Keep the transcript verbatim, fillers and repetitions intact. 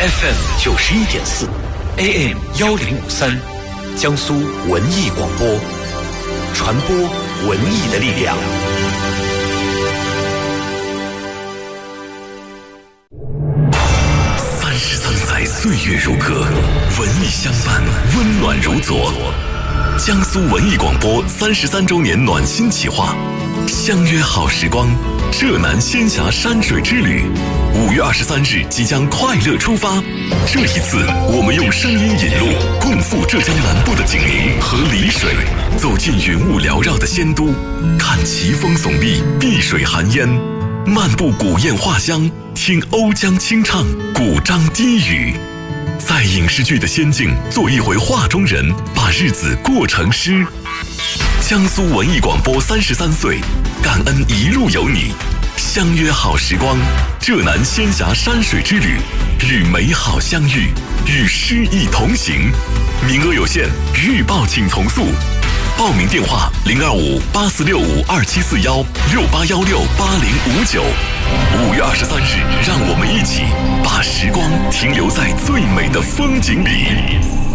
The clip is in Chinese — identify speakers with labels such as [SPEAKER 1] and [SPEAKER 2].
[SPEAKER 1] F M 九十一点四 ，A M 幺零五三，江苏文艺广播，传播文艺的力量。三十三载岁月如歌，文艺相伴，温暖如昨。江苏文艺广播三十三周年暖心企划，相约好时光，浙南仙峡山水之旅。五月二十三日即将快乐出发，这一次我们用声音引路，共赴浙江南部的景宁和丽水，走进云雾缭绕的仙都，看奇峰耸立，碧水含烟，漫步古砚画乡，听瓯江清唱，古獐低语。在影视剧的仙境做一回画中人，把日子过成诗。江苏文艺广播三十三岁，感恩一路有你，相约好时光，浙南仙峡山水之旅，与美好相遇，与诗意同行。名额有限，预报请从速。报名电话零二五八四六五二七四幺六八幺六八零五九。五月二十三日，让我们一起把时光停留在最美的风景里。